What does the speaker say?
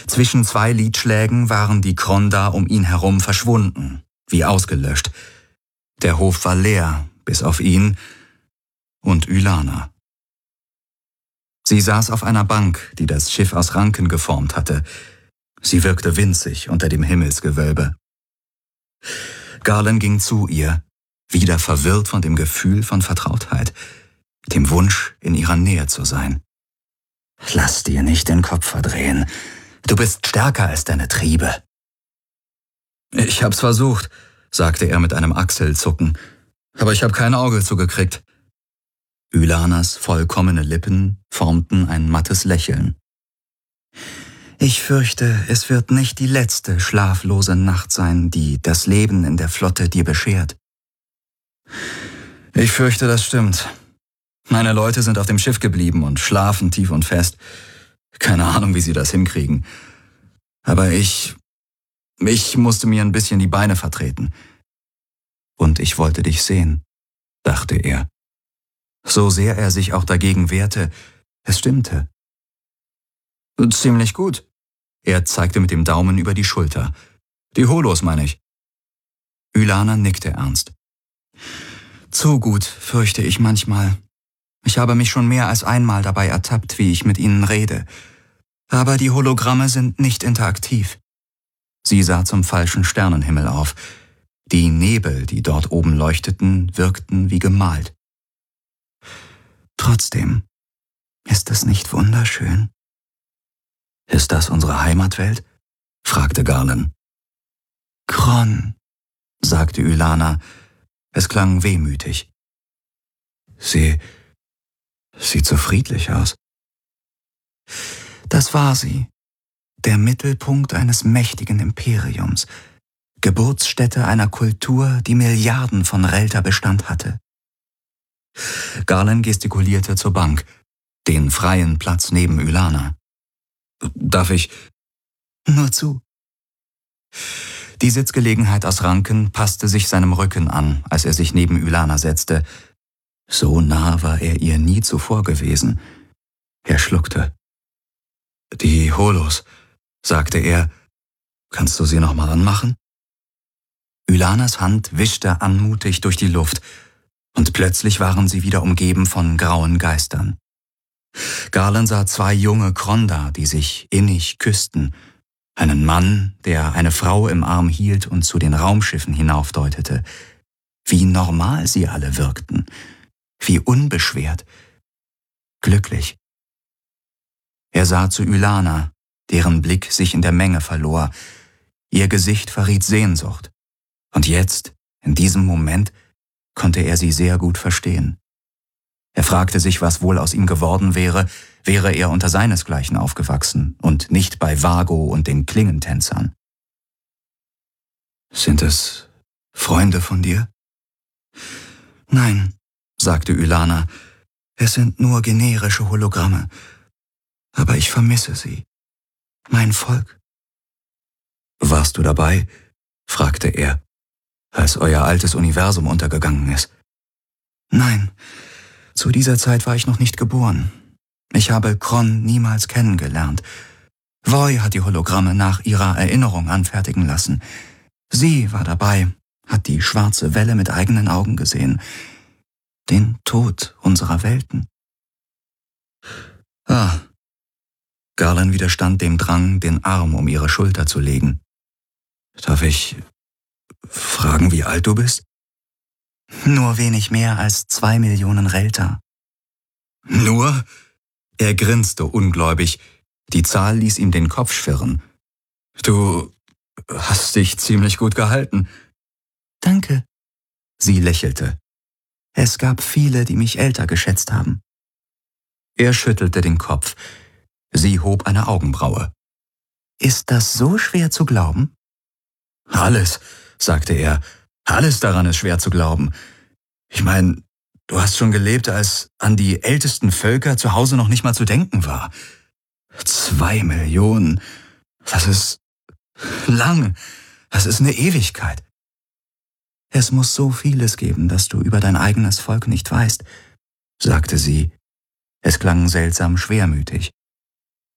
Zwischen 2 Liedschlägen waren die Kronda um ihn herum verschwunden, wie ausgelöscht. Der Hof war leer, bis auf ihn und Ylana. Sie saß auf einer Bank, die das Schiff aus Ranken geformt hatte. Sie wirkte winzig unter dem Himmelsgewölbe. Garland ging zu ihr, wieder verwirrt von dem Gefühl von Vertrautheit, dem Wunsch, in ihrer Nähe zu sein. »Lass dir nicht den Kopf verdrehen. Du bist stärker als deine Triebe.« »Ich hab's versucht«, sagte er mit einem Achselzucken, »aber ich hab kein Auge zugekriegt.« Ylanas vollkommene Lippen formten ein mattes Lächeln. »Ich fürchte, es wird nicht die letzte schlaflose Nacht sein, die das Leben in der Flotte dir beschert.« »Ich fürchte, das stimmt. Meine Leute sind auf dem Schiff geblieben und schlafen tief und fest. Keine Ahnung, wie sie das hinkriegen. Aber ich musste mir ein bisschen die Beine vertreten. Und ich wollte dich sehen«, dachte er. So sehr er sich auch dagegen wehrte, es stimmte. »Ziemlich gut.« Er zeigte mit dem Daumen über die Schulter. »Die Holos, meine ich.« Ylana nickte ernst. »Zu gut, fürchte ich manchmal. Ich habe mich schon mehr als einmal dabei ertappt, wie ich mit ihnen rede. Aber die Hologramme sind nicht interaktiv.« Sie sah zum falschen Sternenhimmel auf. Die Nebel, die dort oben leuchteten, wirkten wie gemalt. »Trotzdem, ist es nicht wunderschön?« »Ist das unsere Heimatwelt?« fragte Garland. »Kron«, sagte Ylana. Es klang wehmütig. »Sie sieht so friedlich aus.« »Das war sie. Der Mittelpunkt eines mächtigen Imperiums. Geburtsstätte einer Kultur, die Milliarden von Relta-Bestand hatte.« Garland gestikulierte zur Bank, den freien Platz neben Ylana. »Darf ich?« »Nur zu.« Die Sitzgelegenheit aus Ranken passte sich seinem Rücken an, als er sich neben Ylana setzte. So nah war er ihr nie zuvor gewesen. Er schluckte. »Die Holos«, sagte er. »Kannst du sie noch mal anmachen?« Ylanas Hand wischte anmutig durch die Luft, und plötzlich waren sie wieder umgeben von grauen Geistern. Garland sah 2 junge Kronda, die sich innig küssten, einen Mann, der eine Frau im Arm hielt und zu den Raumschiffen hinaufdeutete. Wie normal sie alle wirkten, wie unbeschwert, glücklich. Er sah zu Ylana, deren Blick sich in der Menge verlor. Ihr Gesicht verriet Sehnsucht. Und jetzt, in diesem Moment, konnte er sie sehr gut verstehen. Er fragte sich, was wohl aus ihm geworden wäre, wäre er unter seinesgleichen aufgewachsen und nicht bei Vago und den Klingentänzern. »Sind es Freunde von dir?« »Nein«, sagte Ylana, »es sind nur generische Hologramme. Aber ich vermisse sie. Mein Volk.« »Warst du dabei?«, fragte er, »als euer altes Universum untergegangen ist?« »Nein, zu dieser Zeit war ich noch nicht geboren. Ich habe Kron niemals kennengelernt. Voy hat die Hologramme nach ihrer Erinnerung anfertigen lassen. Sie war dabei, hat die schwarze Welle mit eigenen Augen gesehen. Den Tod unserer Welten.« »Ah.« Garland widerstand dem Drang, den Arm um ihre Schulter zu legen. »Darf ich fragen, wie alt du bist?« »Nur wenig mehr als 2 Millionen Relta.« »Nur?« Er grinste ungläubig. Die Zahl ließ ihm den Kopf schwirren. »Du hast dich ziemlich gut gehalten.« »Danke.« Sie lächelte. »Es gab viele, die mich älter geschätzt haben.« Er schüttelte den Kopf. Sie hob eine Augenbraue. »Ist das so schwer zu glauben?« »Alles«, sagte er, »alles daran ist schwer zu glauben. Ich meine, du hast schon gelebt, als an die ältesten Völker zu Hause noch nicht mal zu denken war. 2 Millionen, das ist lang, das ist eine Ewigkeit.« »Es muss so vieles geben, das du über dein eigenes Volk nicht weißt«, sagte sie. Es klang seltsam schwermütig.